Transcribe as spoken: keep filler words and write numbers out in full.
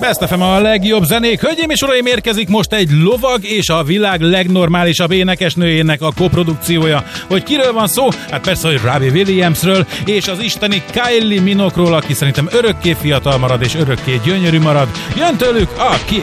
Best ef em a legjobb zenék. Hölgyeim és uraim, érkezik most egy lovag és a világ legnormálisabb énekesnőjének a koprodukciója. Hogy kiről van szó? Hát persze, hogy Robbie Williamsről és az isteni Kylie Minogue-ról, aki szerintem örökké fiatal marad és örökké gyönyörű marad. Jön tőlük a Kiss!